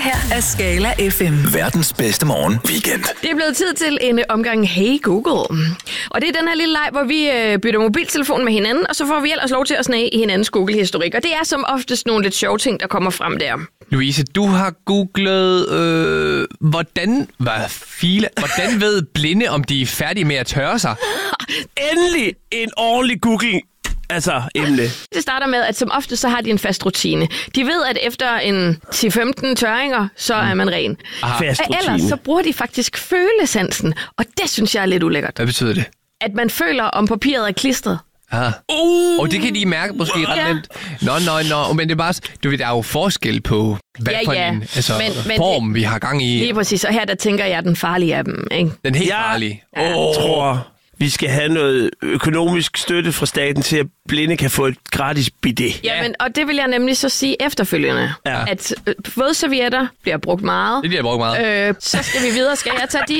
her er Skala FM. Verdens bedste morgen weekend. Det er blevet tid til en omgang Hey Google. Og det er den her lille leg, hvor vi bytter mobiltelefon med hinanden, og så får vi ellers lov til at snage i hinandens Google-historik. Og det er som oftest nogle lidt sjove ting, der kommer frem der. Louise, du har googlet, hvordan ved blinde, om de er færdige med at tørre sig? Endelig en ordentlig Google. Emne. Det starter med, at som ofte så har de en fast rutine. De ved, at efter en 10-15 tørringer, så er man ren. Fast rutine. Ellers så bruger de faktisk følesansen, og det synes jeg er lidt ulækkert. Hvad betyder det? At man føler, om papiret er klistret. Og det kan de mærke måske ret nemt. Nå, men det er bare, du ved, der er jo forskel på, hvad for en form vi har gang i. Lige præcis, og her der tænker jeg den farlige af dem, ikke? Den helt farlige. Jeg tror, vi skal have noget økonomisk støtte fra staten til, at blinde kan få et gratis bidet. Jamen, og det vil jeg nemlig så sige efterfølgende. Ja. At vådservietter bliver brugt meget. Det bliver brugt meget. Så skal vi videre. Skal jeg tage de